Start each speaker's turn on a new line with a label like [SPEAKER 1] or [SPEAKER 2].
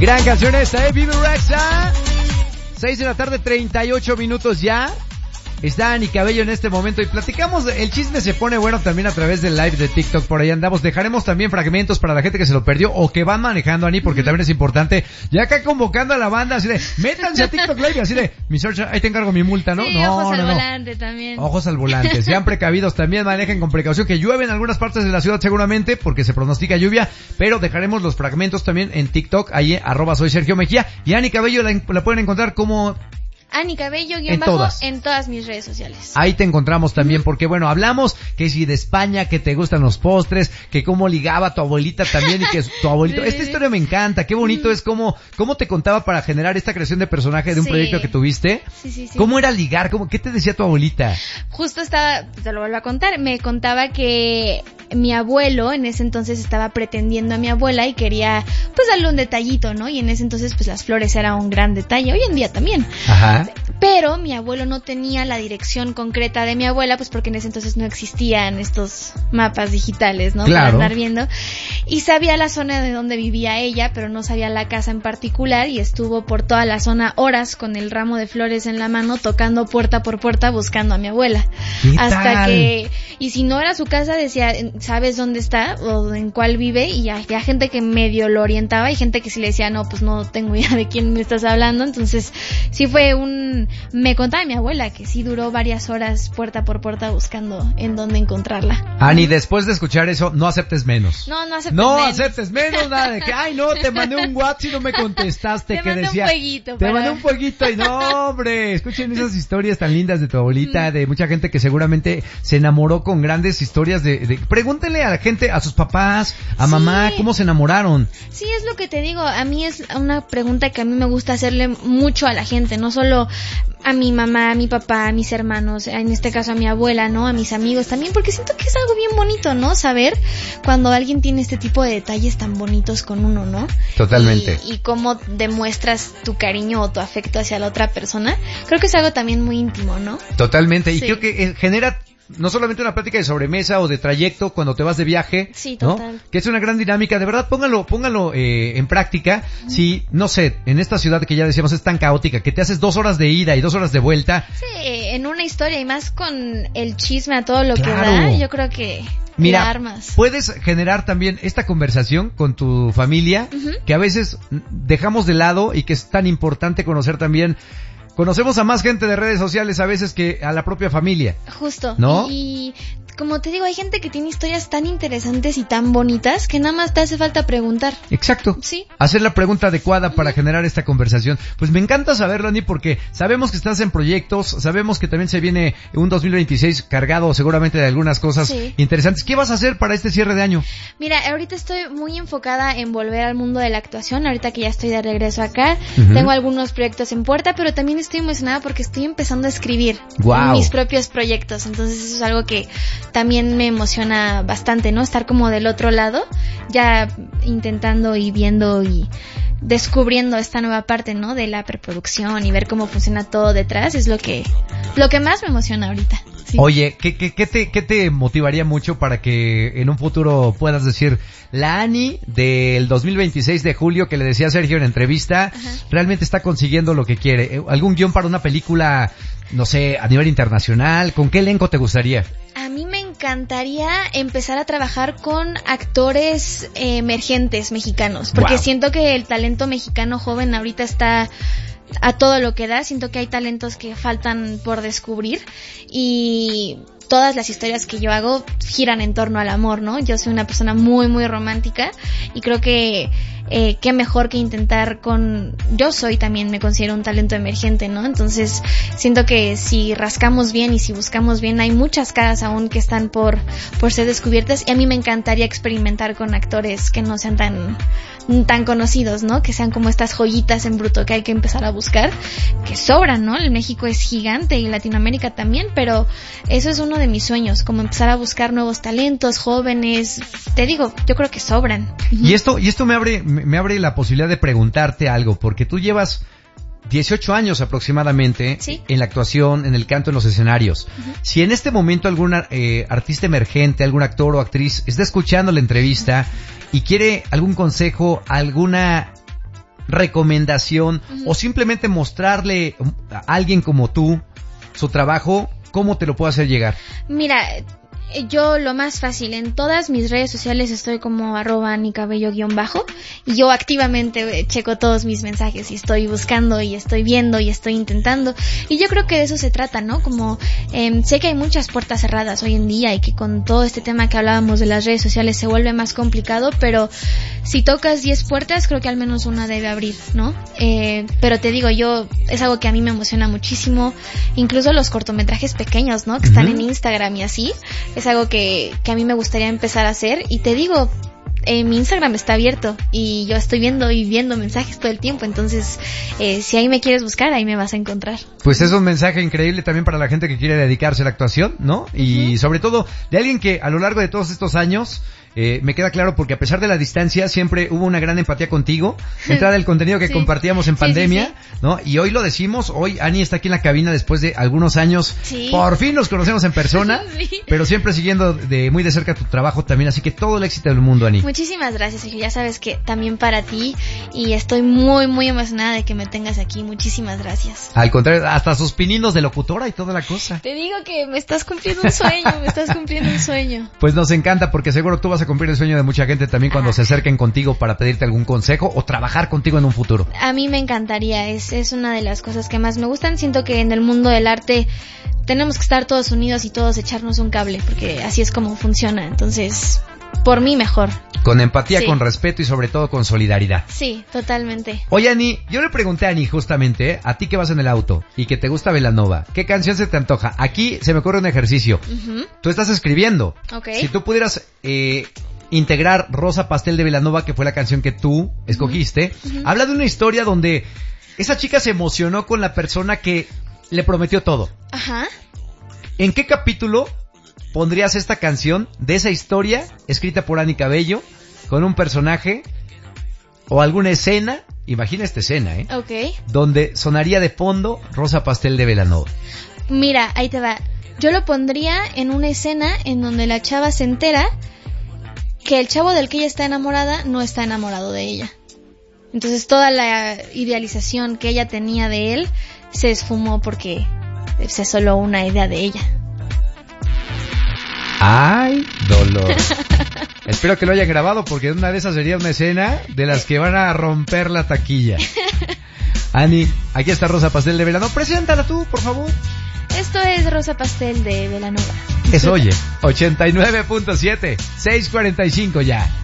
[SPEAKER 1] Gran canción esta, Vive Rexa. 6 de la tarde, 38 minutos ya. Está Ani Cabello en este momento y platicamos, el chisme se pone bueno también a través del live de TikTok, por ahí andamos. Dejaremos también fragmentos para la gente que se lo perdió o que van manejando, Ani, porque también es importante. Ya acá convocando a la banda así de, métanse a TikTok Live, así de, mi search, ahí te encargo mi multa, ¿no?
[SPEAKER 2] Sí,
[SPEAKER 1] no,
[SPEAKER 2] ojos
[SPEAKER 1] no,
[SPEAKER 2] al
[SPEAKER 1] no.
[SPEAKER 2] volante también.
[SPEAKER 1] Ojos al volante, sean precavidos también, manejen con precaución, que llueve en algunas partes de la ciudad seguramente, porque se pronostica lluvia, pero dejaremos los fragmentos también en TikTok, ahí, @soy Sergio Mejía, y Ani Cabello la pueden encontrar como...
[SPEAKER 2] Ani Cabello en todas mis redes sociales.
[SPEAKER 1] Ahí te encontramos también, porque bueno, hablamos que si de España, que te gustan los postres, que cómo ligaba tu abuelita también y que tu abuelito... Esta historia me encanta, qué bonito es cómo te contaba para generar esta creación de personaje de un proyecto que tuviste.
[SPEAKER 2] Sí.
[SPEAKER 1] ¿Cómo era ligar? ¿Qué te decía tu abuelita?
[SPEAKER 2] Justo te lo vuelvo a contar, me contaba que mi abuelo en ese entonces estaba pretendiendo a mi abuela y quería pues darle un detallito, ¿no? Y en ese entonces pues las flores era un gran detalle, hoy en día también.
[SPEAKER 1] Ajá.
[SPEAKER 2] Pero mi abuelo no tenía la dirección concreta de mi abuela, pues porque en ese entonces no existían estos mapas digitales, ¿no?
[SPEAKER 1] Claro.
[SPEAKER 2] Para andar viendo. Y sabía la zona de donde vivía ella, pero no sabía la casa en particular, y estuvo por toda la zona horas con el ramo de flores en la mano, tocando puerta por puerta buscando a mi abuela. Hasta que, y si no era su casa, decía, ¿sabes dónde está? O en cuál vive, y había gente que medio lo orientaba y gente que sí le decía, no, pues no tengo idea de quién me estás hablando. Entonces, sí fue me contaba mi abuela que sí duró varias horas puerta por puerta buscando en dónde encontrarla.
[SPEAKER 1] Ani, después de escuchar eso, no aceptes menos.
[SPEAKER 2] No
[SPEAKER 1] aceptes menos, nada de que, ay no, te mandé un WhatsApp y no me contestaste, que decía. Te mandé un fueguito y no, hombre, escuchen esas historias tan lindas de tu abuelita, de mucha gente que seguramente se enamoró con grandes historias pregúntenle a la gente, a sus papás, a mamá, cómo se enamoraron.
[SPEAKER 2] Sí, es lo que te digo, a mí es una pregunta que a mí me gusta hacerle mucho a la gente, no solo a mi mamá, a mi papá, a mis hermanos, en este caso a mi abuela, ¿no? A mis amigos también, porque siento que es algo bien bonito, ¿no? Saber cuando alguien tiene este tipo de detalles tan bonitos con uno, ¿no?
[SPEAKER 1] Totalmente.
[SPEAKER 2] Y cómo demuestras tu cariño o tu afecto hacia la otra persona. Creo que es algo también muy íntimo, ¿no?
[SPEAKER 1] Totalmente. Y creo que genera no solamente una plática de sobremesa o de trayecto cuando te vas de viaje,
[SPEAKER 2] sí, total,
[SPEAKER 1] ¿no? Que es una gran dinámica, de verdad, póngalo en práctica. Si, no sé, en esta ciudad que ya decíamos es tan caótica, que te haces 2 horas de ida y 2 horas de vuelta.
[SPEAKER 2] Sí, en una historia, y más con el chisme a todo lo que da, yo creo que
[SPEAKER 1] mira,
[SPEAKER 2] la armas.
[SPEAKER 1] Puedes generar también esta conversación con tu familia, que a veces dejamos de lado y que es tan importante conocer también. Conocemos a más gente de redes sociales a veces que a la propia familia.
[SPEAKER 2] Justo.
[SPEAKER 1] ¿No?
[SPEAKER 2] Y como te digo, hay gente que tiene historias tan interesantes y tan bonitas que nada más te hace falta preguntar.
[SPEAKER 1] Exacto.
[SPEAKER 2] Sí.
[SPEAKER 1] Hacer la pregunta adecuada para generar esta conversación. Pues me encanta saberlo, Ani, porque sabemos que estás en proyectos, sabemos que también se viene un 2026 cargado seguramente de algunas cosas interesantes. ¿Qué vas a hacer para este cierre de año?
[SPEAKER 2] Mira, ahorita estoy muy enfocada en volver al mundo de la actuación, ahorita que ya estoy de regreso acá. Tengo algunos proyectos en puerta, pero también estoy emocionada porque estoy empezando a escribir mis propios proyectos, entonces eso es algo que también me emociona bastante, ¿no? Estar como del otro lado, ya intentando y viendo y descubriendo esta nueva parte, ¿no? De la preproducción y ver cómo funciona todo detrás, es lo que más me emociona ahorita. Sí.
[SPEAKER 1] Oye, ¿qué te motivaría mucho para que en un futuro puedas decir, la Ani del 2026 de julio que le decía a Sergio en entrevista, realmente está consiguiendo lo que quiere? ¿Algún guión para una película, no sé, a nivel internacional? ¿Con qué elenco te gustaría?
[SPEAKER 2] A mí me encantaría empezar a trabajar con actores emergentes mexicanos, porque siento que el talento mexicano joven ahorita está a todo lo que da. Siento que hay talentos que faltan por descubrir y todas las historias que yo hago giran en torno al amor, ¿no? Yo soy una persona muy, muy romántica y creo que qué mejor que intentar yo soy también, me considero un talento emergente, ¿no? Entonces siento que si rascamos bien y si buscamos bien, hay muchas caras aún que están por ser descubiertas, y a mí me encantaría experimentar con actores que no sean tan conocidos, ¿no? Que sean como estas joyitas en bruto que hay que empezar a buscar, que sobran, ¿no? El México es gigante y Latinoamérica también, pero eso es uno de mis sueños, como empezar a buscar nuevos talentos, jóvenes, te digo, yo creo que sobran.
[SPEAKER 1] Y esto me abre la posibilidad de preguntarte algo, porque tú llevas 18 años aproximadamente en la actuación, en el canto, en los escenarios. Si en este momento algún artista emergente, algún actor o actriz está escuchando la entrevista y quiere algún consejo, alguna recomendación o simplemente mostrarle a alguien como tú su trabajo, ¿cómo te lo puedo hacer llegar?
[SPEAKER 2] Mira, yo lo más fácil, en todas mis redes sociales estoy como @anicabello_ y yo activamente checo todos mis mensajes y estoy buscando y estoy viendo y estoy intentando, y yo creo que de eso se trata, ¿no? Como sé que hay muchas puertas cerradas hoy en día y que con todo este tema que hablábamos de las redes sociales se vuelve más complicado, pero si tocas 10 puertas, creo que al menos una debe abrir, ¿no? Pero te digo, es algo que a mí me emociona muchísimo, incluso los cortometrajes pequeños, ¿no? Que están en Instagram y así, es algo que a mí me gustaría empezar a hacer, y te digo, mi Instagram está abierto y yo estoy viendo mensajes todo el tiempo, entonces si ahí me quieres buscar, ahí me vas a encontrar.
[SPEAKER 1] Pues es un mensaje increíble también para la gente que quiere dedicarse a la actuación, ¿no? Y sobre todo de alguien que a lo largo de todos estos años me queda claro, porque a pesar de la distancia siempre hubo una gran empatía contigo, entrada el contenido que compartíamos en pandemia, ¿no? Y hoy lo decimos, hoy Ani está aquí en la cabina después de algunos años, por fin nos conocemos en persona, pero siempre siguiendo muy de cerca tu trabajo también, así que todo el éxito del mundo, Ani.
[SPEAKER 2] Muchísimas gracias, Sergio, ya sabes que también para ti, y estoy muy, muy emocionada de que me tengas aquí, muchísimas gracias.
[SPEAKER 1] Al contrario, hasta sus pininos de locutora y toda la cosa.
[SPEAKER 2] Te digo que me estás cumpliendo un sueño,
[SPEAKER 1] Pues nos encanta, porque seguro tú vas a cumplir el sueño de mucha gente también cuando se acerquen contigo para pedirte algún consejo o trabajar contigo en un futuro.
[SPEAKER 2] A mí me encantaría, es una de las cosas que más me gustan. Siento que en el mundo del arte tenemos que estar todos unidos y todos echarnos un cable, porque así es como funciona, entonces por mí mejor.
[SPEAKER 1] Con empatía, con respeto y sobre todo con solidaridad.
[SPEAKER 2] Sí, totalmente.
[SPEAKER 1] Oye, Ani, yo le pregunté a Ani justamente, a ti que vas en el auto y que te gusta Belanova, ¿qué canción se te antoja? Aquí se me ocurre un ejercicio. Tú estás escribiendo. Si tú pudieras integrar Rosa Pastel de Belanova, que fue la canción que tú escogiste, habla de una historia donde esa chica se emocionó con la persona que le prometió todo. ¿En qué capítulo pondrías esta canción de esa historia escrita por Ani Cabello con un personaje o alguna escena? Imagina esta escena, donde sonaría de fondo Rosa Pastel de Belanova.
[SPEAKER 2] Mira, ahí te va. Yo lo pondría en una escena en donde la chava se entera que el chavo del que ella está enamorada no está enamorado de ella. Entonces toda la idealización que ella tenía de él se esfumó porque es solo una idea de ella.
[SPEAKER 1] ¡Ay, dolor! Espero que lo hayan grabado, porque una de esas sería una escena de las que van a romper la taquilla. Ani, aquí está Rosa Pastel de Belanova. Preséntala tú, por favor.
[SPEAKER 2] Esto es Rosa Pastel de Belanova.
[SPEAKER 1] Es Oye, 89.7, 6:45 ya.